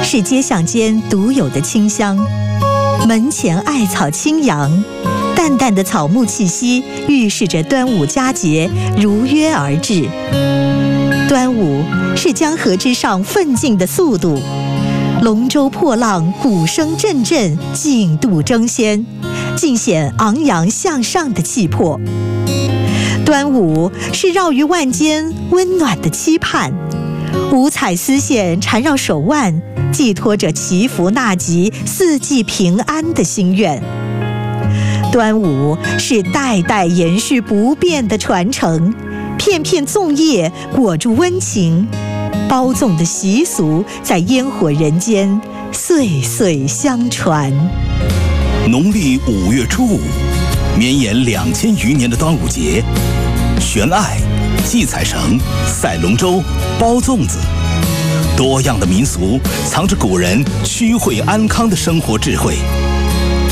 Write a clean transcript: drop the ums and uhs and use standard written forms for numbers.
是街巷间独有的清香。门前艾草轻扬，淡淡的草木气息预示着端午佳节如约而至。端午是江河之上奋进的速度，龙舟破浪，鼓声阵阵，竞渡争先，尽显昂扬向上的气魄。端午是绕于万间温暖的期盼，五彩丝线缠绕手腕，寄托着祈福纳吉、四季平安的心愿。端午是代代延续不变的传承，片片粽叶裹住温情，包粽的习俗在烟火人间岁岁相传。 农历5月初5，绵延2000余年的端午节，悬艾、系彩绳、赛龙舟、包粽子，多样的民俗藏着古人趋惠安康的生活智慧。